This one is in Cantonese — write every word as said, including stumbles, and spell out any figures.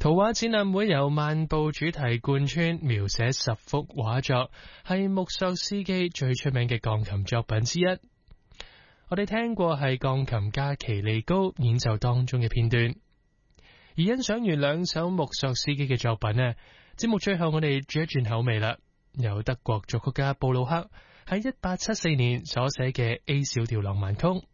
圖畫展覽會由漫步主題貫穿，描寫十幅畫作，係穆索斯基最出名嘅鋼琴作品之一。我哋聽過係鋼琴家奇利高演奏當中嘅片段。而欣賞完兩首穆索斯基嘅作品呢，節目最後我哋轉一轉口味啦。由德國作曲家布魯克喺一八七四年所寫嘅 A 小調浪漫曲。